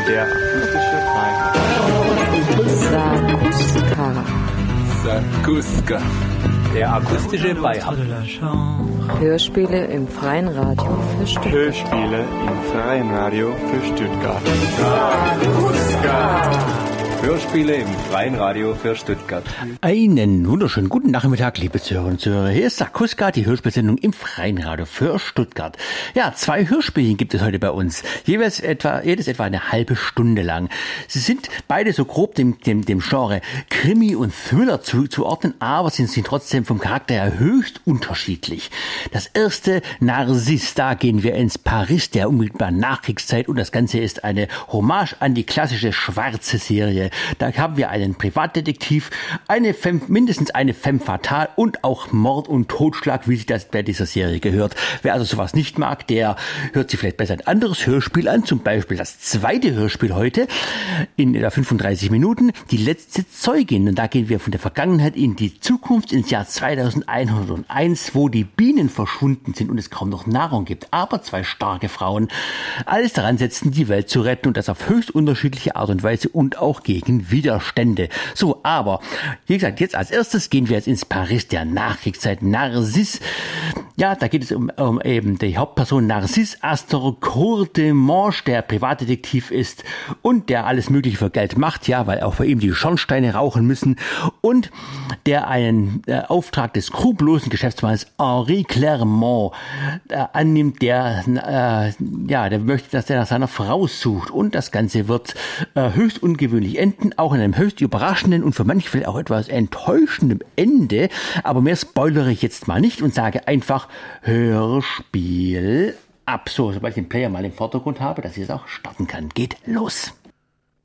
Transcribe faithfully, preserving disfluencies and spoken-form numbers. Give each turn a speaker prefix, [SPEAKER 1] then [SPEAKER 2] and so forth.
[SPEAKER 1] Der akustische Freihand.
[SPEAKER 2] Sakuska. Der akustische Beihand.
[SPEAKER 3] Hörspiele im Freien Radio für Stuttgart.
[SPEAKER 1] Hörspiele im Freien Radio für Stuttgart.
[SPEAKER 2] Hörspiele im Freien Radio für Stuttgart.
[SPEAKER 4] Einen wunderschönen guten Nachmittag, liebe Zuhörerinnen und Zuhörer. Hier ist Sakuska, die Hörspielsendung im Freien Radio für Stuttgart. Ja, zwei Hörspielchen gibt es heute bei uns. Jeweils etwa, jedes etwa eine halbe Stunde lang. Sie sind beide so grob dem, dem, dem Genre Krimi und Thriller zuzuordnen, aber sind sie trotzdem vom Charakter her höchst unterschiedlich. Das erste, Narcisse, da gehen wir ins Paris der unmittelbaren Nachkriegszeit und das Ganze ist eine Hommage an die klassische schwarze Serie. Da haben wir einen Privatdetektiv, eine Femme, mindestens eine Femme fatale und auch Mord und Totschlag, wie sich das bei dieser Serie gehört. Wer also sowas nicht mag, der hört sich vielleicht besser ein anderes Hörspiel an, zum Beispiel das zweite Hörspiel heute in etwa fünfunddreißig Minuten, die letzte Zeugin. Und da gehen wir von der Vergangenheit in die Zukunft, ins Jahr zweitausendeinhunderteins, wo die Bienen verschwunden sind und es kaum noch Nahrung gibt. Aber zwei starke Frauen alles daran setzen, die Welt zu retten und das auf höchst unterschiedliche Art und Weise und auch gegen Widerstände. So, aber, wie gesagt, jetzt als erstes gehen wir jetzt ins Paris der Nachkriegszeit. Narcisse, ja, da geht es um, um eben die Hauptperson Narcisse Astor-Court de Manche, der Privatdetektiv ist und der alles Mögliche für Geld macht, ja, weil auch für ihn die Schornsteine rauchen müssen und der einen äh, Auftrag des skrupellosen Geschäftsmanns Henri Clermont äh, annimmt, der, äh, ja, der möchte, dass er nach seiner Frau sucht und das Ganze wird äh, höchst ungewöhnlich enden, auch in einem höchst überraschenden und für manche vielleicht auch etwas enttäuschendem Ende. Aber mehr spoilere ich jetzt mal nicht und sage einfach Hörspiel ab. So, sobald ich den Player mal im Vordergrund habe, dass ich es auch starten kann. Geht los!